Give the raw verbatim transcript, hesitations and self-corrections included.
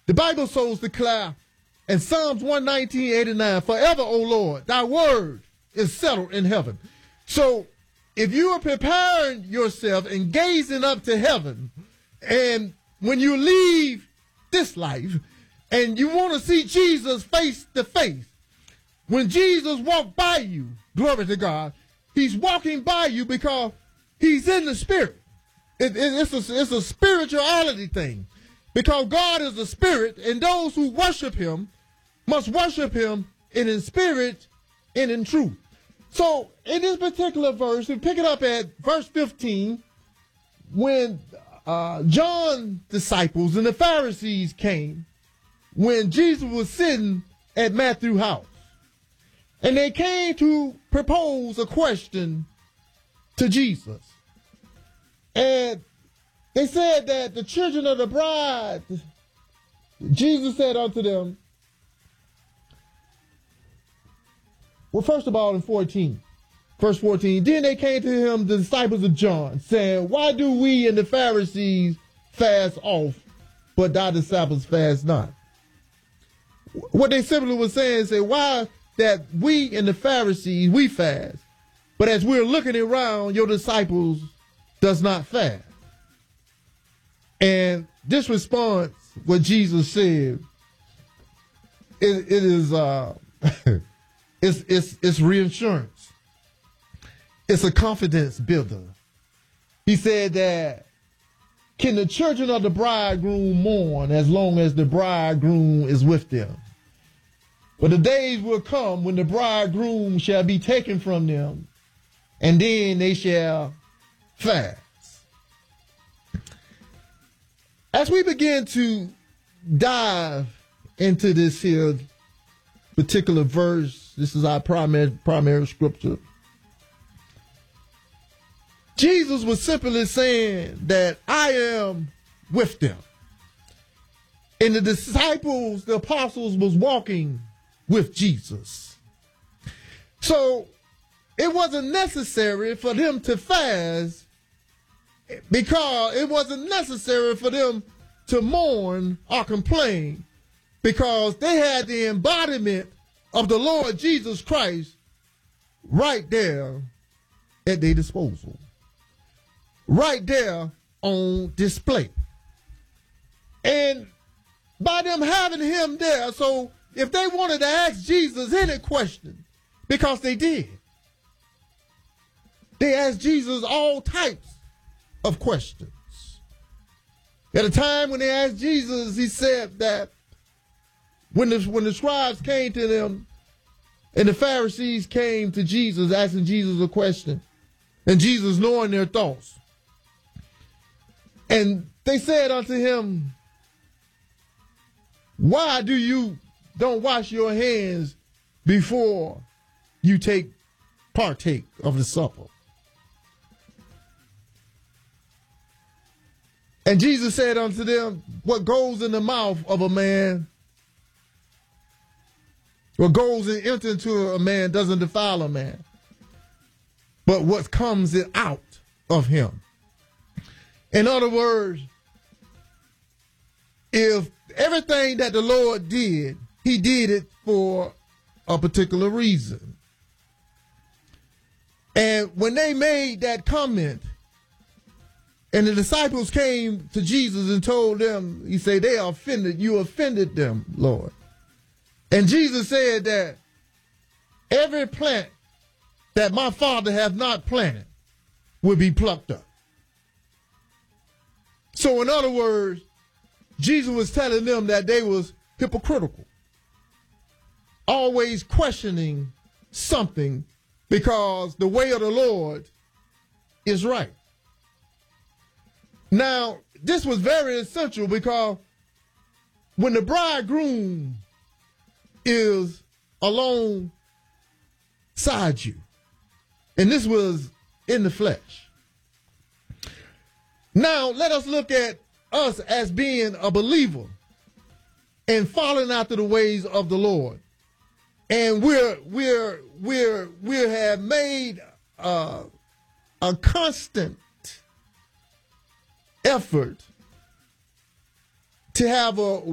The Bible souls declare in Psalms one nineteen, eighty-nine, forever, O Lord, thy word is settled in heaven. So if you are preparing yourself and gazing up to heaven, and when you leave this life and you want to see Jesus face to face, when Jesus walked by you, glory to God, he's walking by you because he's in the spirit. It, it, it's, a, it's a spirituality thing, because God is a spirit, and those who worship him must worship him in his spirit and in truth. So in this particular verse, we pick it up at verse fifteen, when uh, John's disciples and the Pharisees came, when Jesus was sitting at Matthew's house. And they came to propose a question to Jesus. And they said that the children of the bride, Jesus said unto them, well, first of all, in fourteen, verse fourteen, then they came to him, the disciples of John, saying, why do we and the Pharisees fast off, but thy disciples fast not? What they simply were saying is, say, why that we and the Pharisees, we fast, but as we're looking around, your disciples does not fast. And this response, what Jesus said, it, it is uh, it's, it's, it's reassurance. It's a confidence builder. He said that, can the children of the bridegroom mourn as long as the bridegroom is with them? But the days will come when the bridegroom shall be taken from them, and then they shall fast. As we begin to dive into this here particular verse, this is our primary, primary scripture. Jesus was simply saying that I am with them. And the disciples, the apostles, was walking with Jesus. So it wasn't necessary for them to fast, because it wasn't necessary for them to mourn or complain, because they had the embodiment of the Lord Jesus Christ right there at their disposal, right there on display. And by them having him there, so if they wanted to ask Jesus any question, because they did, they asked Jesus all types of questions. At a time when they asked Jesus, he said that when the, when the scribes came to them and the Pharisees came to Jesus asking Jesus a question, and Jesus knowing their thoughts, and they said unto him, why do you don't wash your hands before you take partake of the supper? And Jesus said unto them, what goes in the mouth of a man, what goes and enters into a man doesn't defile a man, but what comes out of him. In other words, if everything that the Lord did, he did it for a particular reason. And when they made that comment, and the disciples came to Jesus and told them, he said, they are offended. You offended them, Lord. And Jesus said that every plant that my Father hath not planted will be plucked up. So in other words, Jesus was telling them that they was hypocritical, always questioning something, because the way of the Lord is right. Now, this was very essential, because when the bridegroom is alongside you, and this was in the flesh. Now, let us look at us as being a believer and following after the ways of the Lord. And we're, we're, we're, we have made uh, a constant effort to have a